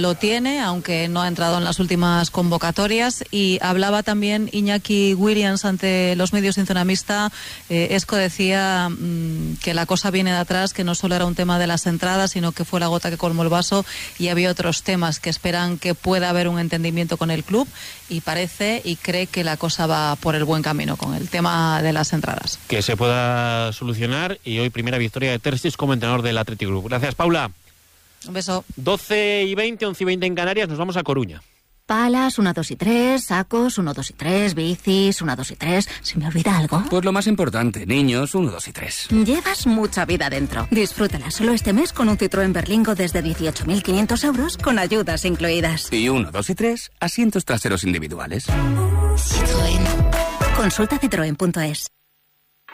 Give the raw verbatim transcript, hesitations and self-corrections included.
Lo tiene, aunque no ha entrado en las últimas convocatorias, y hablaba también Iñaki Williams ante los medios en zona mixta. Eh, Esco decía mmm, que la cosa viene de atrás, que no solo era un tema de las entradas, sino que fue la gota que colmó el vaso y había otros temas que esperan que pueda haber un entendimiento con el club, y parece y cree que la cosa va por el buen camino con el tema de las entradas. Que se pueda solucionar, y hoy primera victoria de Terzic como entrenador del Athletic Club. Gracias, Paula. Un beso. doce y veinte, once y veinte en Canarias, nos vamos a Coruña. Palas, uno, dos y tres, sacos, uno, dos y tres, bicis, uno, dos y tres. ¿Se me olvida algo? Pues lo más importante, niños, uno, dos y tres. Llevas mucha vida dentro. Disfrútala solo este mes con un Citroën Berlingo desde dieciocho mil quinientos euros con ayudas incluidas. Y uno, dos y tres, asientos traseros individuales. Citroën. Consulta citroen punto es.